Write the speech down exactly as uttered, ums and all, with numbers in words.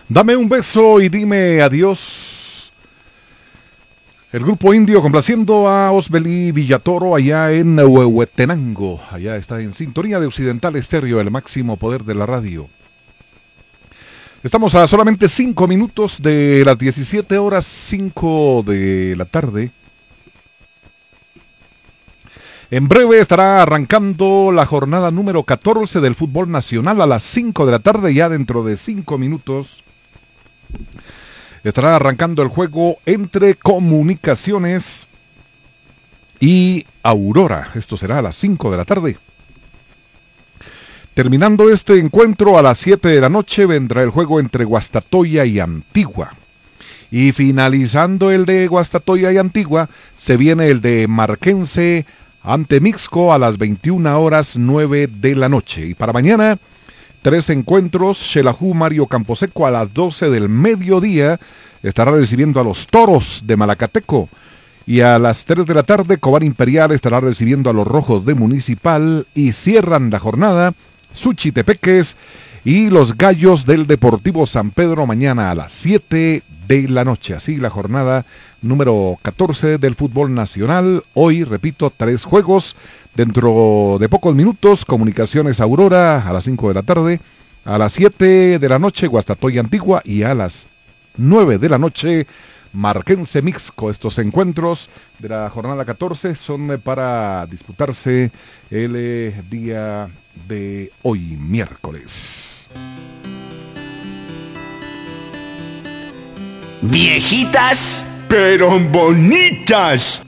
Dame un beso y dime adiós. El grupo indio complaciendo a Osbeli Villatoro allá en Huehuetenango. Allá está en sintonía de Occidental Estéreo, el máximo poder de la radio. Estamos a solamente cinco minutos de las diecisiete horas cinco de la tarde. En breve estará arrancando la jornada número catorce del fútbol nacional a las cinco de la tarde. Ya dentro de cinco minutos estará arrancando el juego entre Comunicaciones y Aurora. Esto será a las cinco de la tarde. Terminando este encuentro a las siete de la noche vendrá el juego entre Guastatoya y Antigua. Y finalizando el de Guastatoya y Antigua se viene el de Marquense ante Mixco a las veintiuna horas nueve de la noche. Y para mañana, tres encuentros. Xelajú Mario Camposeco a las doce del mediodía estará recibiendo a los Toros de Malacateco. Y a las tres de la tarde, Cobán Imperial estará recibiendo a los Rojos de Municipal. Y cierran la jornada Suchitepeques y los Gallos del Deportivo San Pedro mañana a las siete de la noche. Así la jornada número catorce del fútbol nacional. Hoy, repito, tres juegos. Dentro de pocos minutos, Comunicaciones Aurora a las cinco de la tarde. A las siete de la noche, Guastatoya Antigua. Y a las nueve de la noche, Marquense Mixco. Estos encuentros de la jornada catorce son para disputarse el eh, día de hoy, miércoles. Viejitas, pero bonitas.